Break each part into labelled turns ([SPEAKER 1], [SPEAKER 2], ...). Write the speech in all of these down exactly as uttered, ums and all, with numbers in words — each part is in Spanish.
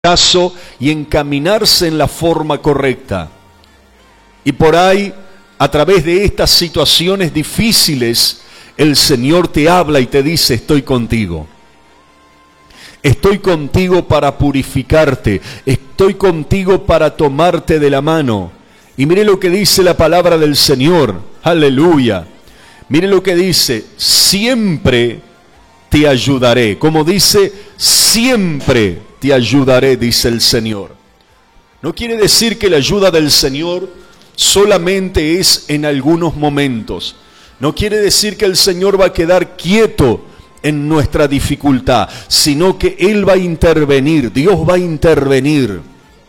[SPEAKER 1] caso y encaminarse en la forma correcta. Y por ahí, a través de estas situaciones difíciles, el Señor te habla y te dice: estoy contigo. Estoy contigo para purificarte. Estoy contigo para tomarte de la mano. Y mire lo que dice la palabra del Señor. Aleluya. Mire lo que dice: siempre te ayudaré. Como dice, siempre te ayudaré, dice el Señor. No quiere decir que la ayuda del Señor solamente es en algunos momentos. No quiere decir que el Señor va a quedar quieto en nuestra dificultad, sino que Él va a intervenir. Dios va a intervenir.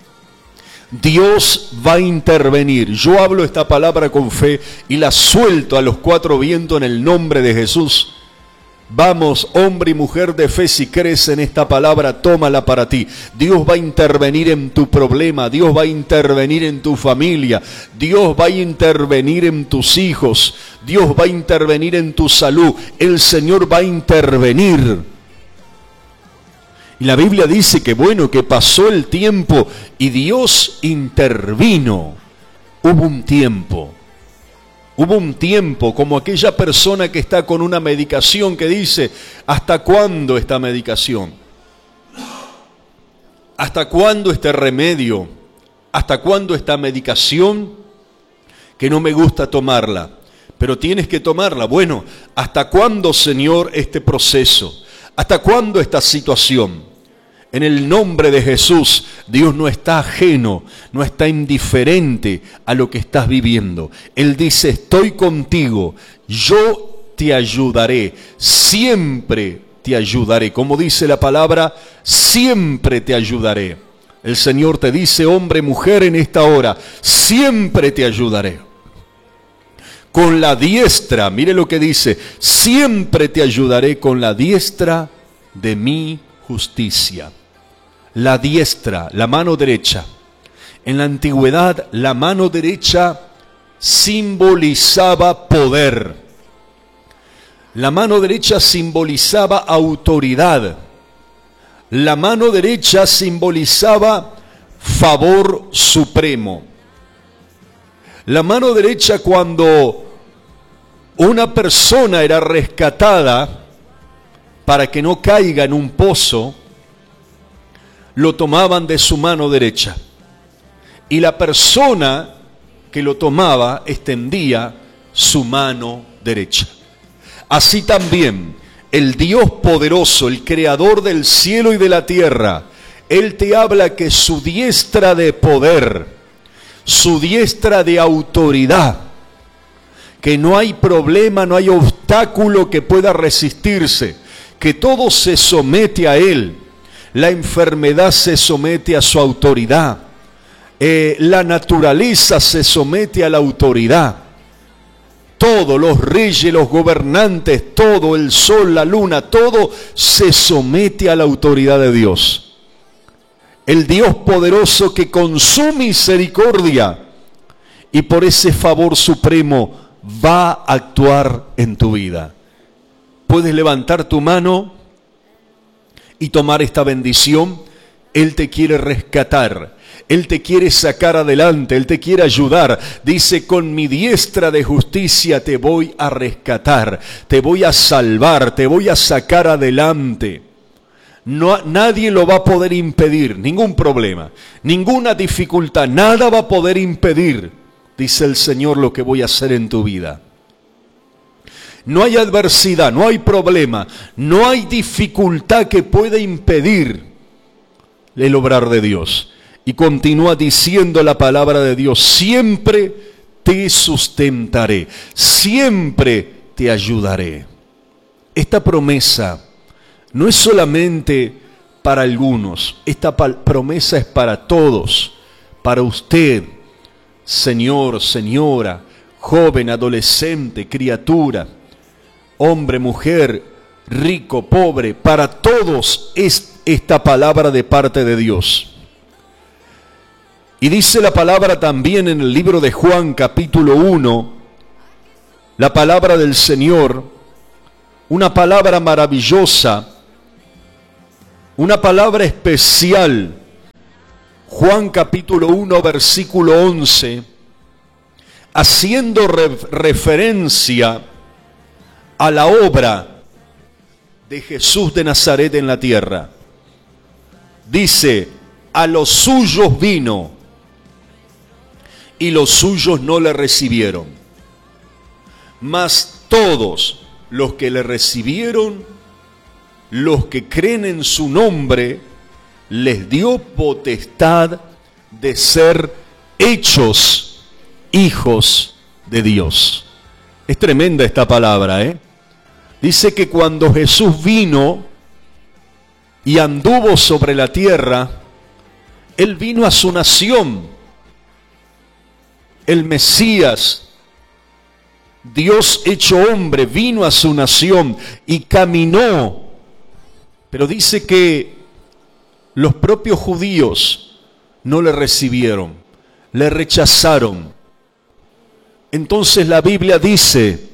[SPEAKER 1] Dios va a intervenir. Yo hablo esta palabra con fe y la suelto a los cuatro vientos en el nombre de Jesús. Vamos, hombre y mujer de fe, si crees en esta palabra, tómala para ti. Dios va a intervenir en tu problema, Dios va a intervenir en tu familia, Dios va a intervenir en tus hijos, Dios va a intervenir en tu salud, el Señor va a intervenir. Y la Biblia dice que bueno, que pasó el tiempo y Dios intervino. Hubo un tiempo. Hubo un tiempo, como aquella persona que está con una medicación que dice: ¿hasta cuándo esta medicación? ¿Hasta cuándo este remedio? ¿Hasta cuándo esta medicación que no me gusta tomarla? Pero tienes que tomarla. Bueno, ¿hasta cuándo, Señor, este proceso? ¿Hasta cuándo esta situación? En el nombre de Jesús, Dios no está ajeno, no está indiferente a lo que estás viviendo. Él dice: estoy contigo, yo te ayudaré, siempre te ayudaré. Como dice la palabra, siempre te ayudaré. El Señor te dice, hombre, mujer, en esta hora, siempre te ayudaré. Con la diestra, mire lo que dice, siempre te ayudaré con la diestra de mi justicia. La diestra, la mano derecha. En la antigüedad, la mano derecha simbolizaba poder. La mano derecha simbolizaba autoridad. La mano derecha simbolizaba favor supremo. La mano derecha, cuando una persona era rescatada para que no caiga en un pozo, lo tomaban de su mano derecha. Y la persona que lo tomaba extendía su mano derecha. Así también, el Dios poderoso, el creador del cielo y de la tierra, Él te habla que su diestra de poder, su diestra de autoridad, que no hay problema, no hay obstáculo que pueda resistirse, que todo se somete a Él. La enfermedad se somete a su autoridad. Eh, la naturaleza se somete a la autoridad. Todos los reyes, los gobernantes, todo, el sol, la luna, todo se somete a la autoridad de Dios. El Dios poderoso que con su misericordia y por ese favor supremo va a actuar en tu vida. Puedes levantar tu mano y tomar esta bendición. Él te quiere rescatar, Él te quiere sacar adelante, Él te quiere ayudar. Dice: con mi diestra de justicia te voy a rescatar, te voy a salvar, te voy a sacar adelante. No, nadie lo va a poder impedir, ningún problema, ninguna dificultad, nada va a poder impedir, dice el Señor, lo que voy a hacer en tu vida. No hay adversidad, no hay problema, no hay dificultad que pueda impedir el obrar de Dios. Y continúa diciendo la palabra de Dios: siempre te sustentaré, siempre te ayudaré. Esta promesa no es solamente para algunos, esta promesa es para todos, para usted, señor, señora, joven, adolescente, criatura, hombre, mujer, rico, pobre, para todos es esta palabra de parte de Dios. Y dice la palabra también en el libro de Juan, capítulo uno, la palabra del Señor, una palabra maravillosa, una palabra especial Juan capítulo uno, versículo once, haciendo re- referencia a la obra de Jesús de Nazaret en la tierra. Dice, a los suyos vino y los suyos no le recibieron, mas todos los que le recibieron, los que creen en su nombre, les dio potestad de ser hechos hijos de Dios. Es tremenda esta palabra, ¿eh? Dice que cuando Jesús vino y anduvo sobre la tierra, Él vino a su nación. El Mesías, Dios hecho hombre, vino a su nación y caminó. Pero dice que los propios judíos no le recibieron, le rechazaron. Entonces la Biblia dice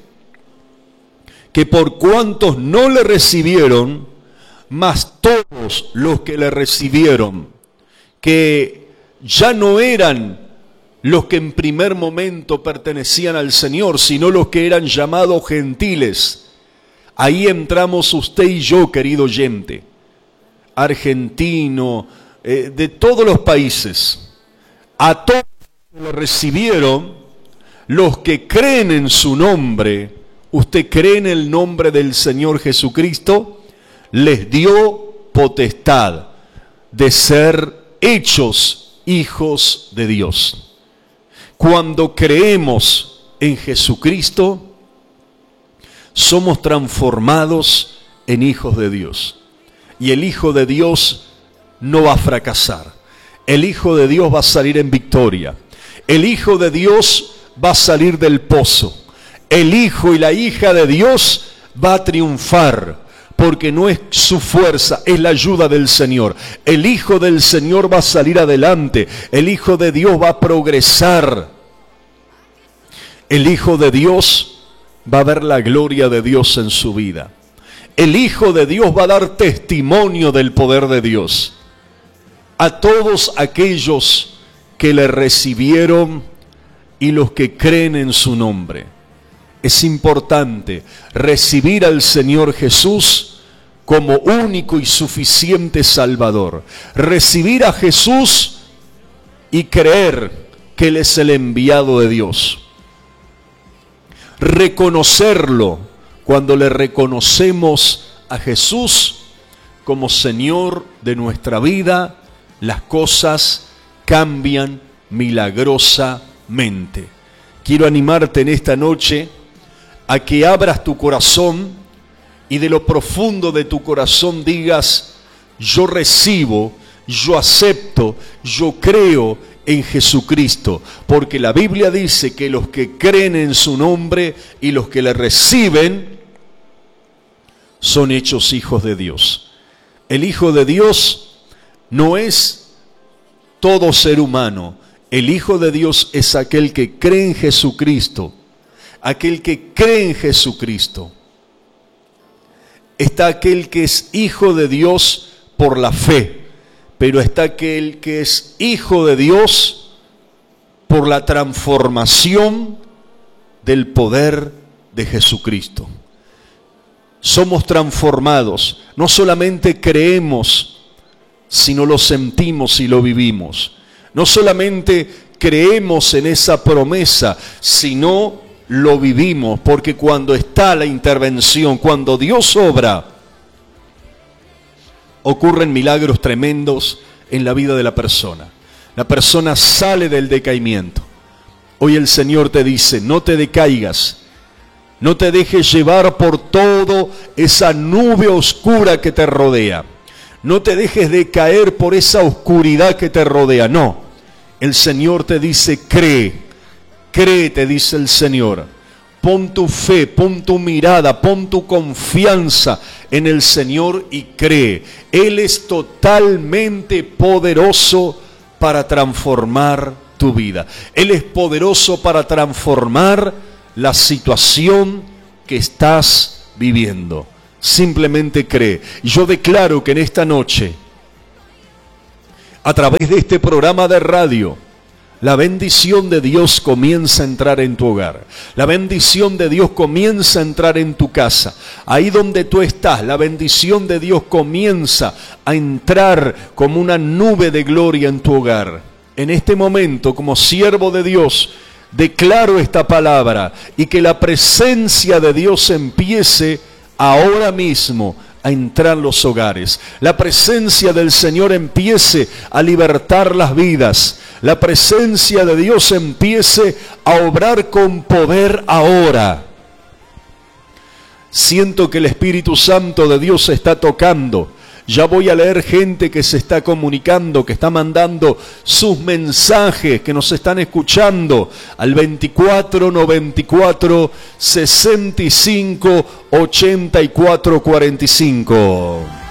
[SPEAKER 1] que por cuantos no le recibieron, mas todos los que le recibieron, que ya no eran los que en primer momento pertenecían al Señor, sino los que eran llamados gentiles. Ahí entramos usted y yo, querido oyente, argentino, eh, de todos los países. A todos los que le recibieron, los que creen en su nombre, usted cree en el nombre del Señor Jesucristo, les dio potestad de ser hechos hijos de Dios. Cuando creemos en Jesucristo, somos transformados en hijos de Dios. Y el Hijo de Dios no va a fracasar. El Hijo de Dios va a salir en victoria. El Hijo de Dios va a salir del pozo. El Hijo y la hija de Dios va a triunfar, porque no es su fuerza, es la ayuda del Señor. El Hijo del Señor va a salir adelante. El Hijo de Dios va a progresar. El Hijo de Dios va a ver la gloria de Dios en su vida. El Hijo de Dios va a dar testimonio del poder de Dios a todos aquellos que le recibieron y los que creen en su nombre. Es importante recibir al Señor Jesús como único y suficiente Salvador. Recibir a Jesús y creer que Él es el enviado de Dios. Reconocerlo. Cuando le reconocemos a Jesús como Señor de nuestra vida, las cosas cambian milagrosamente. Quiero animarte en esta noche a que abras tu corazón y de lo profundo de tu corazón digas: yo recibo, yo acepto, yo creo en Jesucristo, porque la Biblia dice que los que creen en su nombre y los que le reciben son hechos hijos de Dios. El Hijo de Dios no es todo ser humano. El Hijo de Dios es aquel que cree en Jesucristo. Aquel que cree en Jesucristo. Está aquel que es hijo de Dios por la fe, pero está aquel que es hijo de Dios por la transformación del poder de Jesucristo. Somos transformados, no solamente creemos, sino lo sentimos y lo vivimos. No solamente creemos en esa promesa, sino lo vivimos, porque cuando está la intervención, cuando Dios obra, ocurren milagros tremendos en la vida de la persona. La persona sale del decaimiento. Hoy el Señor te dice: no te decaigas, no te dejes llevar por todo esa nube oscura que te rodea. No te dejes de caer por esa oscuridad que te rodea. No, el Señor te dice: cree, cree, te dice el Señor. Pon tu fe, pon tu mirada, pon tu confianza en el Señor y cree. Él es totalmente poderoso para transformar tu vida. Él es poderoso para transformar la situación que estás viviendo. Simplemente cree. Yo declaro que en esta noche a través de este programa de radio, la bendición de Dios comienza a entrar en tu hogar. La bendición de Dios comienza a entrar en tu casa. Ahí donde tú estás, la bendición de Dios comienza a entrar como una nube de gloria en tu hogar. En este momento, como siervo de Dios, declaro esta palabra y que la presencia de Dios empiece ahora mismo a entrar en los hogares. La presencia del Señor empiece a libertar las vidas. La presencia de Dios empiece a obrar con poder ahora. Siento que el Espíritu Santo de Dios se está tocando. Ya voy a leer gente que se está comunicando, que está mandando sus mensajes, que nos están escuchando al veinticuatro noventa y cuatro sesenta y cinco ochenta y cuatro cuarenta y cinco.